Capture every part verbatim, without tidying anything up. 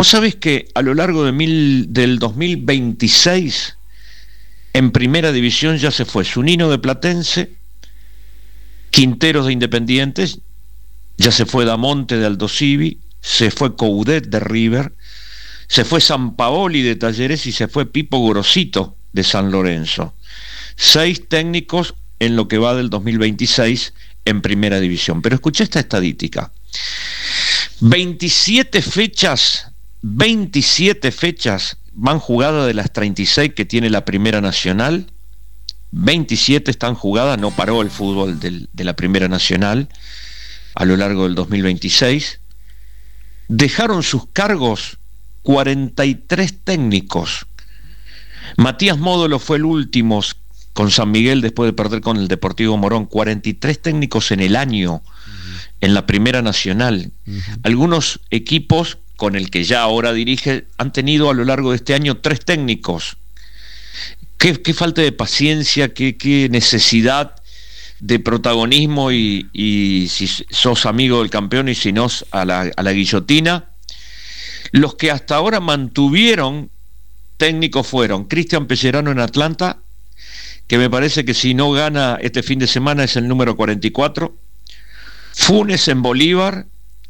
Vos sabés que a lo largo de mil, del dos mil veintiséis, en Primera División ya se fue Zunino de Platense, Quinteros de Independientes, ya se fue Damonte de Aldosivi, se fue Coudet de River, se fue Sampaoli de Talleres y se fue Pipo Grosito de San Lorenzo. Seis técnicos en lo que va del dos mil veintiséis en Primera División. Pero escuché esta estadística. veintisiete fechas, veintisiete fechas van jugadas de las treinta y seis que tiene la Primera Nacional. veintisiete están jugadas, no paró el fútbol del, de la Primera Nacional a lo largo del dos mil veintiséis. Dejaron sus cargos cuarenta y tres técnicos. Matías Módolo fue el último con San Miguel después de perder con el Deportivo Morón. cuarenta y tres técnicos en el año, uh-huh, en la Primera Nacional. Uh-huh. Algunos equipos con el que ya ahora dirige han tenido a lo largo de este año tres técnicos. Qué, qué falta de paciencia, qué, qué necesidad de protagonismo, y, y si sos amigo del campeón y si no, a la, a la guillotina. Los que hasta ahora mantuvieron técnicos fueron Cristian Pellerano en Atlanta, que me parece que si no gana este fin de semana es el número cuarenta y cuatro, Funes en Bolívar,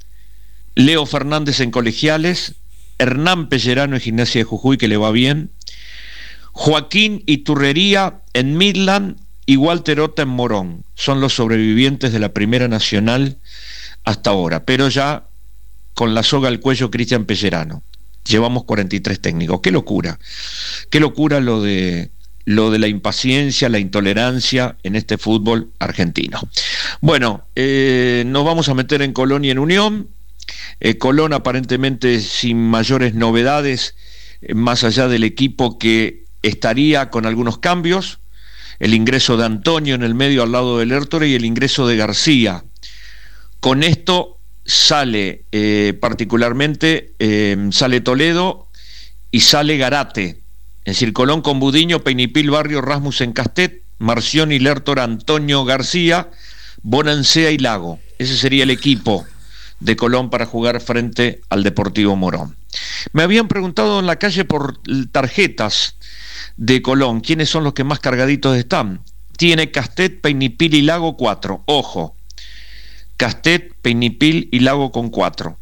Leo Fernández en Colegiales, Hernán Pellerano en Gimnasia de Jujuy, que le va bien, Joaquín Iturrería en Midland y Walter Ota en Morón. Son los sobrevivientes de la Primera Nacional hasta ahora, pero ya con la soga al cuello Cristian Pellerano. Llevamos cuarenta y tres técnicos. Qué locura, qué locura lo de lo de la impaciencia, la intolerancia en este fútbol argentino. Bueno, eh, nos vamos a meter en Colón y en Unión. eh, Colón aparentemente sin mayores novedades, eh, más allá del equipo que estaría con algunos cambios, el ingreso de Antonio en el medio al lado del Hértore y el ingreso de García. Con esto sale eh, particularmente eh, sale Toledo y sale Garate, es decir, Colón con Budiño, Peinipil, Barrio, Rasmussen, Castet, Marcioni, Lertor, Antonio, García, Bonancea y Lago. Ese sería el equipo de Colón para jugar frente al Deportivo Morón. Me habían preguntado en la calle por tarjetas de Colón, ¿quiénes son los que más cargaditos están? Tiene Castet, Peinipil y Lago cuatro, ojo, Castet, Peinipil y Lago con cuatro.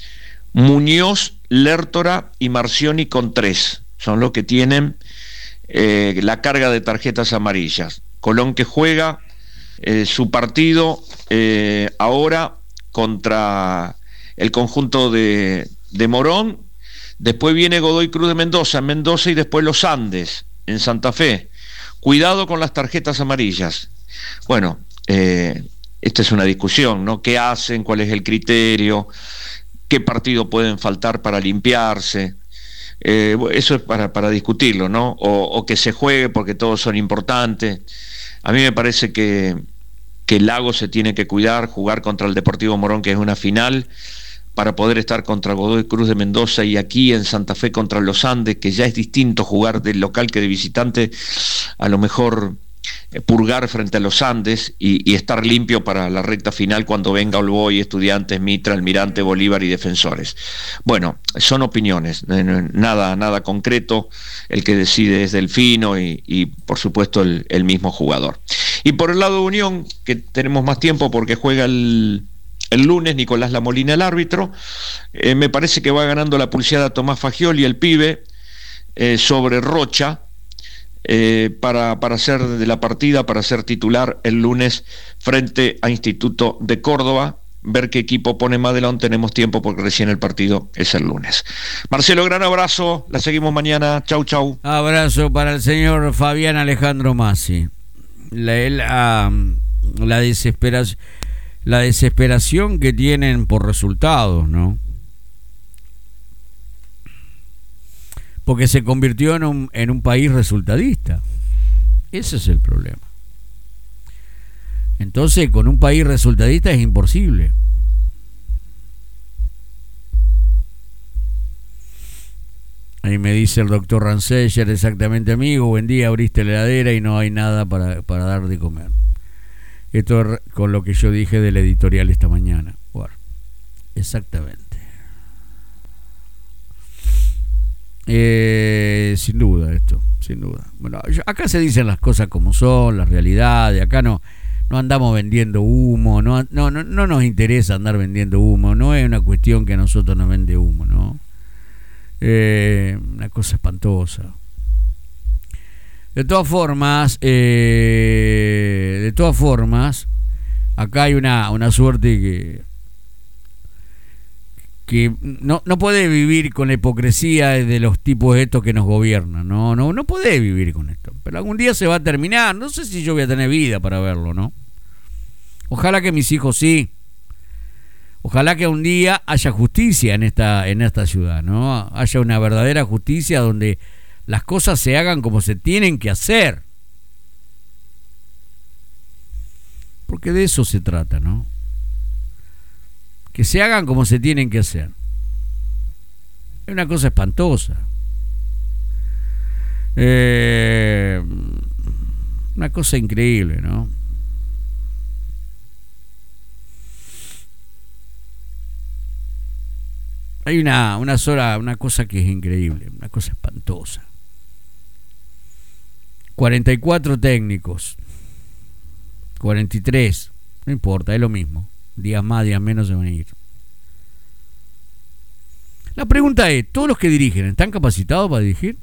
Muñoz, Lertora y Marcioni con tres. Son los que tienen eh, la carga de tarjetas amarillas. Colón que juega eh, su partido eh, ahora contra el conjunto de, de Morón. Después viene Godoy Cruz de Mendoza en Mendoza y después Los Andes en Santa Fe. Cuidado con las tarjetas amarillas. Bueno, eh, esta es una discusión, ¿no? ¿Qué hacen? ¿Cuál es el criterio? ¿Qué partido pueden faltar para limpiarse? Eh, eso es para, para discutirlo, ¿no? O, o que se juegue porque todos son importantes. A mí me parece que, que Lago se tiene que cuidar, jugar contra el Deportivo Morón, que es una final, para poder estar contra Godoy Cruz de Mendoza, y aquí en Santa Fe contra Los Andes, que ya es distinto jugar de local que de visitante. A lo mejor eh, purgar frente a Los Andes y, y estar limpio para la recta final cuando venga Olboy, Estudiantes, Mitra, Almirante, Bolívar y Defensores. Bueno, son opiniones, eh, nada, nada concreto. El que decide es Delfino y, y por supuesto el, el mismo jugador. Y por el lado de Unión, que tenemos más tiempo porque juega el El lunes Nicolás Lamolina, el árbitro, eh, me parece que va ganando la pulseada Tomás Fagioli, el pibe, eh, sobre Rocha, eh, para, para ser de la partida, para ser titular el lunes frente a Instituto de Córdoba. Ver qué equipo pone Madelón, tenemos tiempo porque recién el partido es el lunes. Marcelo, gran abrazo, la seguimos mañana, chau chau. Abrazo para el señor Fabián Alejandro Massi. La, la, la desesperación la desesperación que tienen por resultados, ¿no? Porque se convirtió en un, en un país resultadista. Ese es el problema. Entonces, con un país resultadista es imposible. Ahí me dice el doctor Ranseyer, exactamente, amigo, buen día, abriste la heladera y no hay nada para, para dar de comer. Esto es con lo que yo dije del editorial esta mañana. Bueno, exactamente. Eh, sin duda esto, sin duda. Bueno, yo, acá se dicen las cosas como son, las realidades. Acá no, no andamos vendiendo humo, no, no, no, no nos interesa andar vendiendo humo. No es una cuestión que a nosotros nos vende humo, ¿no? Eh, una cosa espantosa. De todas formas, eh, de todas formas, acá hay una, una suerte que que no, no podés vivir con la hipocresía de los tipos estos que nos gobiernan, no, no, no podés vivir con esto, pero algún día se va a terminar, no sé si yo voy a tener vida para verlo, ¿no? Ojalá que mis hijos sí, ojalá que un día haya justicia en esta, en esta ciudad, ¿no? Haya una verdadera justicia donde las cosas se hagan como se tienen que hacer, porque de eso se trata, ¿no? Que se hagan como se tienen que hacer. Es una cosa espantosa. Eh, una cosa increíble, ¿no? Hay una, una sola, una cosa que es increíble, una cosa espantosa. cuarenta y cuatro técnicos. cuarenta y tres. No importa, es lo mismo. Días más, días menos se van a ir. La pregunta es, ¿todos los que dirigen están capacitados para dirigir?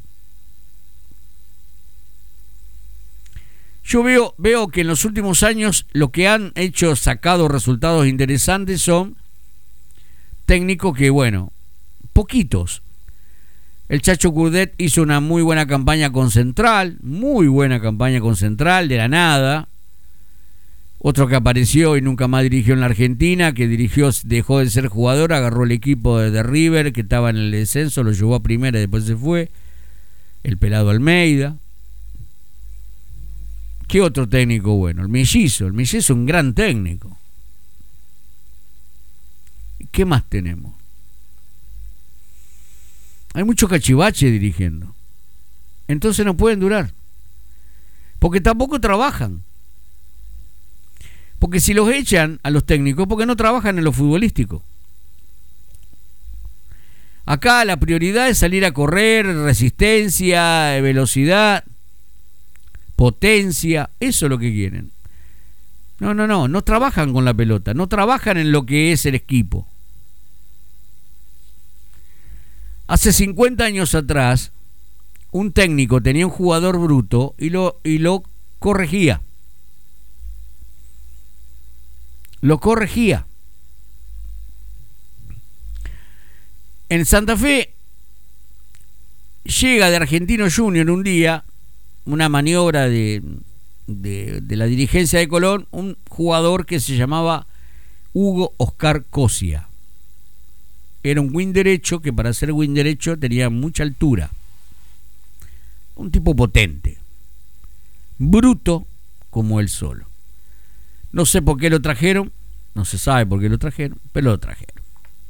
Yo veo, veo que en los últimos años lo que han hecho, sacado resultados interesantes son técnicos que, bueno, poquitos. El Chacho Coudet hizo una muy buena campaña con Central, muy buena campaña con Central, de la nada. Otro que apareció y nunca más dirigió en la Argentina, que dirigió, dejó de ser jugador, agarró el equipo de, de River, que estaba en el descenso, lo llevó a primera y después se fue. El Pelado Almeida. ¿Qué otro técnico bueno? El Mellizo. El Mellizo es un gran técnico. ¿Qué más tenemos? Hay mucho cachivache dirigiendo. Entonces no pueden durar. Porque tampoco trabajan. Porque si los echan a los técnicos, porque no trabajan en lo futbolístico. Acá la prioridad es salir a correr, resistencia, velocidad, potencia, eso es lo que quieren. No, no, no, no trabajan con la pelota, no trabajan en lo que es el equipo. Hace cincuenta años atrás, un técnico tenía un jugador bruto y lo, y lo corregía. Lo corregía. En Santa Fe llega de Argentino Junior un día, una maniobra de, de, de la dirigencia de Colón, un jugador que se llamaba Hugo Oscar Cosia. Era un win derecho que para ser win derecho tenía mucha altura. Un tipo potente. Bruto como él solo. No sé por qué lo trajeron, no se sabe por qué lo trajeron, pero lo trajeron.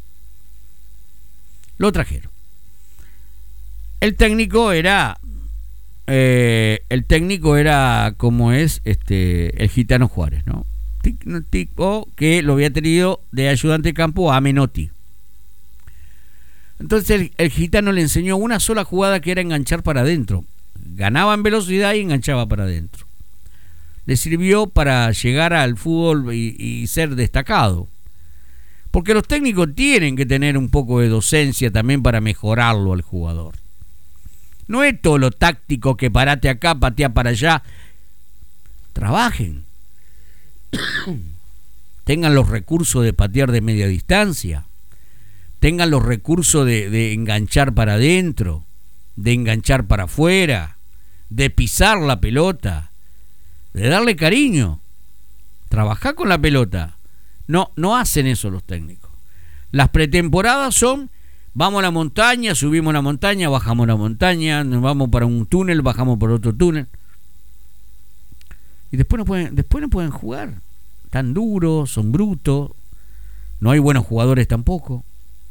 Lo trajeron. El técnico era, eh, el técnico era como es este el Gitano Juárez, ¿no? Tipo que lo había tenido de ayudante de campo a Menotti. Entonces el, el Gitano le enseñó una sola jugada que era enganchar para adentro. Ganaba en velocidad y enganchaba para adentro. Le sirvió para llegar al fútbol y, y ser destacado. Porque los técnicos tienen que tener un poco de docencia también para mejorarlo al jugador. No es todo lo táctico que parate acá, patea para allá. Trabajen. Tengan los recursos de patear de media distancia. Tengan los recursos de, de enganchar para adentro, de enganchar para afuera, de pisar la pelota, de darle cariño, trabajar con la pelota. No, no hacen eso los técnicos. Las pretemporadas son, vamos a la montaña, subimos a la montaña, bajamos a la montaña, nos vamos para un túnel, bajamos por otro túnel. Y después no pueden, después no pueden jugar. Tan duros, son brutos, no hay buenos jugadores tampoco.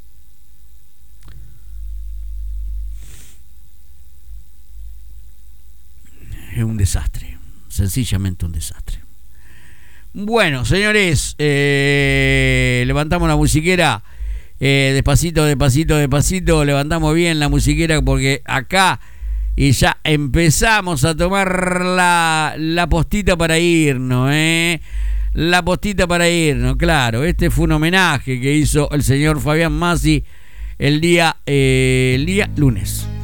Es un desastre, sencillamente un desastre. Bueno, señores, eh, levantamos la musiquera. Eh, despacito, despacito, despacito, levantamos bien la musiquera porque acá y ya empezamos a tomar la, la postita para irnos, ¿eh? La postita para irnos, claro. Este fue un homenaje que hizo el señor Fabián Massi el día, eh, el día lunes.